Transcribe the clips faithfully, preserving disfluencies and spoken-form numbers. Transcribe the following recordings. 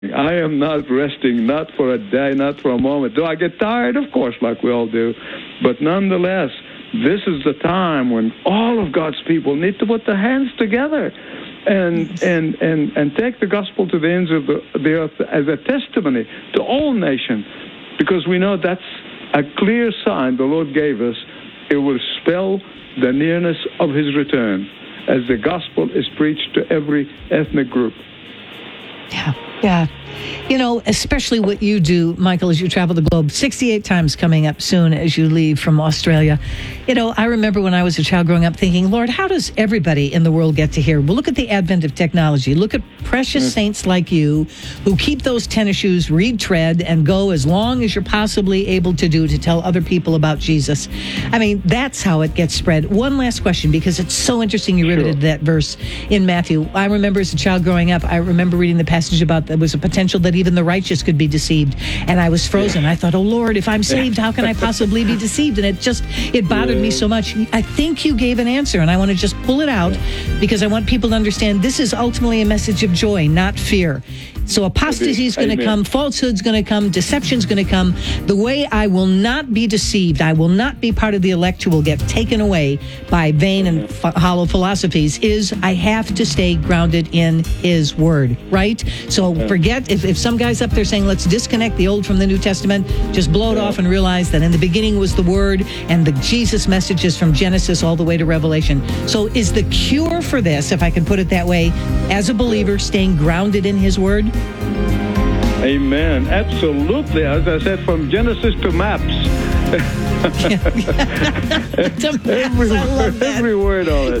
I am not resting, not for a day, not for a moment. Do I get tired? Of course, like we all do. But nonetheless, this is the time when all of God's people need to put their hands together and and, and, and take the gospel to the ends of the, the earth as a testimony to all nations, because we know that's a clear sign the Lord gave us. It will spell the nearness of his return as the gospel is preached to every ethnic group. Yeah, yeah. You know, especially what you do, Michael, as you travel the globe, sixty-eight times coming up soon as you leave from Australia. You know, I remember when I was a child growing up thinking, Lord, how does everybody in the world get to hear? Well, look at the advent of technology. Look at precious mm. saints like you who keep those tennis shoes, read, tread, and go as long as you're possibly able to do to tell other people about Jesus. I mean, that's how it gets spread. One last question, because it's so interesting you riveted sure. that verse in Matthew. I remember as a child growing up, I remember reading the passage about there was a potential that even the righteous could be deceived. And I was frozen. I thought, oh, Lord, if I'm saved, how can I possibly be deceived? And it just, it bothered me so much. I think you gave an answer, and I want to just pull it out because I want people to understand this is ultimately a message of joy, not fear. So apostasy is going to come, falsehood's going to come, deception's going to come. The way I will not be deceived, I will not be part of the elect who will get taken away by vain and f- hollow philosophies, is I have to stay grounded in his word, right? So forget, if, if some guy's up there saying, let's disconnect the Old from the New Testament, just blow it off and realize that in the beginning was the word, and the Jesus message is from Genesis all the way to Revelation. So is the cure for this, if I can put it that way, as a believer, staying grounded in his word? Amen. Absolutely. As I said, from Genesis to maps. to maps. Every, I love that. Every word on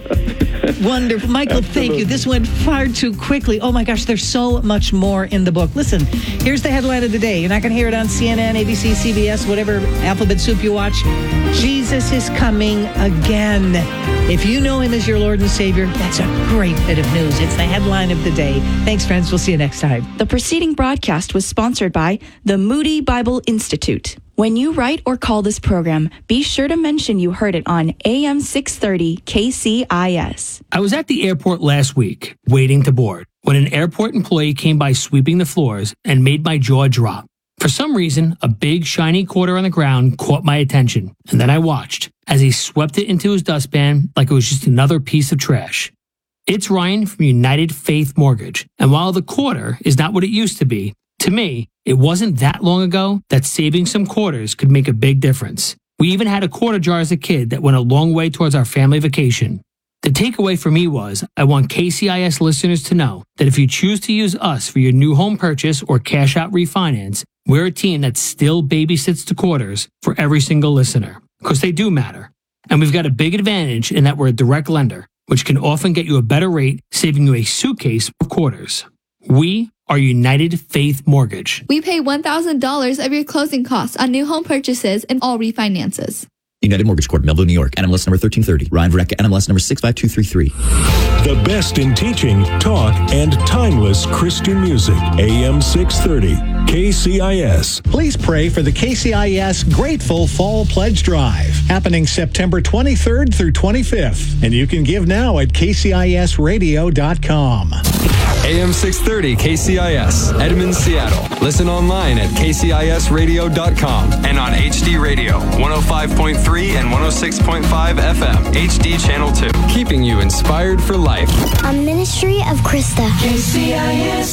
it. Wonderful. Michael, Absolutely. Thank you. This went far too quickly. Oh, my gosh, there's so much more in the book. Listen, here's the headline of the day. You're not going to hear it on C N N, A B C, C B S, whatever alphabet soup you watch. Jesus is coming again. If you know him as your Lord and Savior, that's a great bit of news. It's the headline of the day. Thanks, friends. We'll see you next time. The preceding broadcast was sponsored by the Moody Bible Institute. When you write or call this program, be sure to mention you heard it on A M six thirty K C I S. I was at the airport last week, waiting to board, when an airport employee came by sweeping the floors and made my jaw drop. For some reason, a big shiny quarter on the ground caught my attention, and then I watched as he swept it into his dustpan like it was just another piece of trash. It's Ryan from United Faith Mortgage, and while the quarter is not what it used to be, to me, it wasn't that long ago that saving some quarters could make a big difference. We even had a quarter jar as a kid that went a long way towards our family vacation. The takeaway for me was, I want K C I S listeners to know that if you choose to use us for your new home purchase or cash out refinance, we're a team that still babysits the quarters for every single listener, because they do matter. And we've got a big advantage in that we're a direct lender, which can often get you a better rate, saving you a suitcase of quarters. We are United Faith Mortgage. We pay one thousand dollars of your closing costs on new home purchases and all refinances. United Mortgage Corp, Melville, New York. N M L S number thirteen thirty. Ryan Varecka, N M L S number six five two three three. The best in teaching, talk, and timeless Christian music. A M six thirty. K C I S. Please pray for the K C I S Grateful Fall Pledge Drive, happening September twenty-third through twenty-fifth. And you can give now at K C I S radio dot com. A M six thirty K C I S, Edmond, Seattle. Listen online at K C I S radio dot com and on H D Radio, one oh five point three and one oh six point five F M, H D Channel two. Keeping you inspired for life. A ministry of Krista. K C I S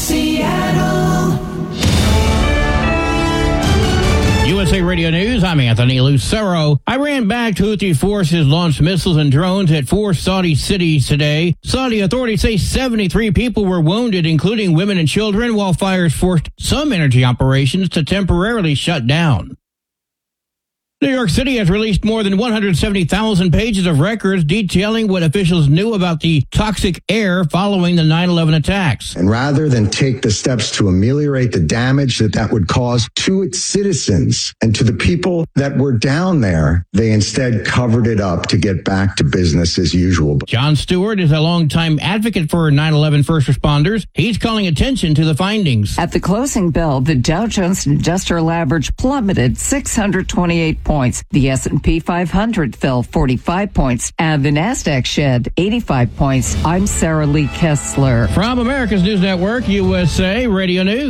Seattle. U S A Radio News, I'm Anthony Lucero. Iran-backed Houthi forces launched missiles and drones at four Saudi cities today. Saudi authorities say seventy-three people were wounded, including women and children, while fires forced some energy operations to temporarily shut down. New York City has released more than one hundred seventy thousand pages of records detailing what officials knew about the toxic air following the nine eleven attacks. And rather than take the steps to ameliorate the damage that that would cause to its citizens and to the people that were down there, they instead covered it up to get back to business as usual. John Stewart is a longtime advocate for nine eleven first responders. He's calling attention to the findings. At the closing bell, the Dow Jones Industrial Average plummeted six hundred twenty-eight points. points. The S and P five hundred fell forty-five points, and the NASDAQ shed eighty-five points. I'm Sarah Lee Kessler. From America's News Network, U S A Radio News.